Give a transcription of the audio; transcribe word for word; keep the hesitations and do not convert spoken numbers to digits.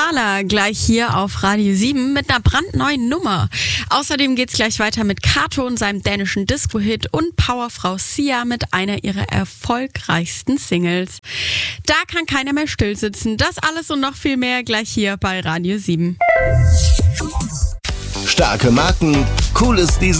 Thaler gleich hier auf Radio sieben mit einer brandneuen Nummer. Außerdem geht's gleich weiter mit Kato und seinem dänischen Disco-Hit und Powerfrau Sia mit einer ihrer erfolgreichsten Singles. Da kann keiner mehr stillsitzen. Das alles und noch viel mehr gleich hier bei Radio sieben. Starke Marken, cooles Design.